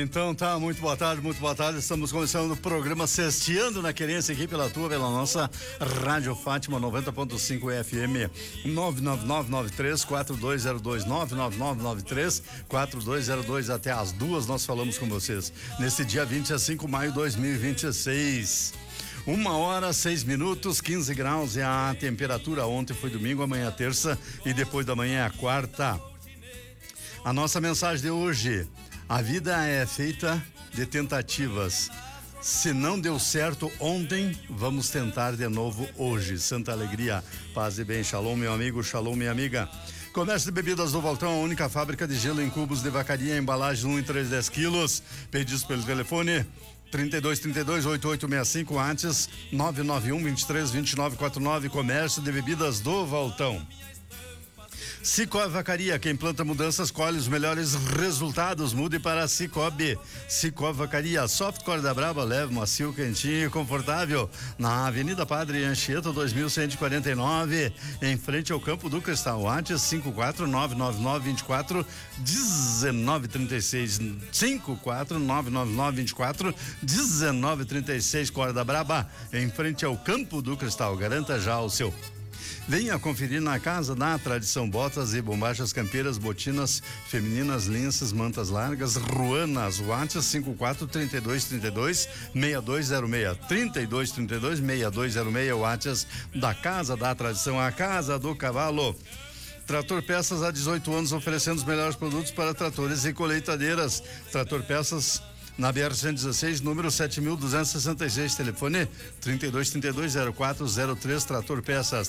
Então tá, muito boa tarde, estamos começando o programa Sexteando na Querência aqui pela nossa Rádio Fátima 90.5 FM 99993-4202 99993-4202 até as 2 nós falamos com vocês nesse dia 25 de maio de 2026. 1h06, 15 graus é a temperatura. Ontem foi domingo, amanhã é terça e depois da manhã é a quarta. A nossa mensagem de hoje: a vida é feita de tentativas. Se não deu certo ontem, vamos tentar de novo hoje. Santa alegria, paz e bem. Shalom, meu amigo, shalom, minha amiga. Comércio de Bebidas do Voltão, a única fábrica de gelo em cubos de vacaria, embalagem 1 em 3, 10 quilos. Pedidos pelo telefone 3232-8865, antes 991-23-2949. Comércio de Bebidas do Voltão. Cicobi Vacaria, quem planta mudanças colhe os melhores resultados. Mude para Cicobi. Cicobi Vacaria, soft corda brava, leve, macio, quentinho e confortável. Na Avenida Padre Anchieta 2149, em frente ao Campo do Cristal. Antes 54999241936. 54999241936. Corda brava, em frente ao Campo do Cristal. Garanta já o seu. Venha conferir na Casa da Tradição botas e bombachas campeiras, botinas femininas, linças, mantas largas, ruanas. WhatsApp 5432326206 32326206. WhatsApp da Casa da Tradição, a Casa do Cavalo. Trator Peças há 18 anos oferecendo os melhores produtos para tratores e colheitadeiras. Trator Peças na BR-116, número 7266, telefone 32320403. Trator Peças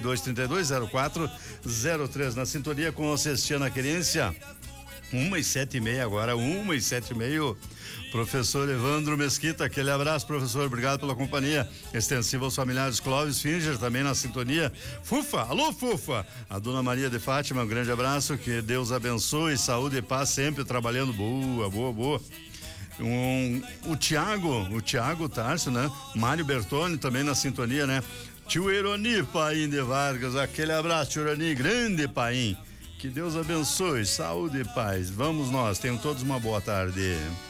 32320403. Na sintonia com o Sexteando na Querência, 1h07h30 agora, 1h07h30. Professor Evandro Mesquita, aquele abraço, professor, obrigado pela companhia extensiva aos familiares. Clóvis Finger também na sintonia. Fufa, alô Fufa, a dona Maria de Fátima, um grande abraço, que Deus abençoe, saúde e paz sempre trabalhando. Boa. O Tiago Tarso, né? Mário Bertoni também na sintonia, né? Tio Eroni Paim de Vargas, aquele abraço, tio Eroni, grande Paim. Que Deus abençoe, saúde e paz. Vamos nós, tenham todos uma boa tarde.